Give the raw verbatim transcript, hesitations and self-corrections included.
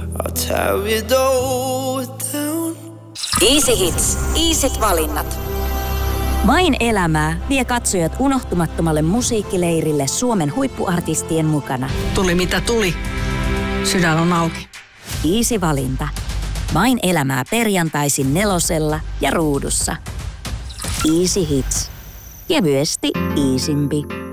I'll tear it all down. Easy Hits, easyt valinnat. Vain elämää vie katsojat unohtumattomalle musiikkileirille Suomen huippuartistien mukana. Tuli mitä tuli. Sydän on auki. Easy valinta. Vain elämää perjantaisin nelosella ja ruudussa. Easy Hits. Kevyesti easympi.